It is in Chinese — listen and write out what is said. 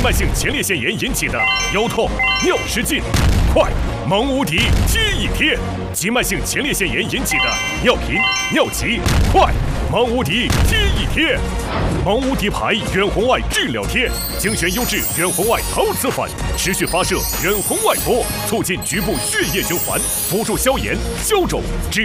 慢性前列腺炎引起的腰痛、尿失禁，快！蒙无敌贴一贴。急慢性前列腺炎引起的尿频、尿急，快！蒙无敌贴一贴。蒙无敌牌远红外治疗贴，精选优质远红外陶瓷粉，持续发射远红外波，促进局部血液循环，辅助消炎、消肿。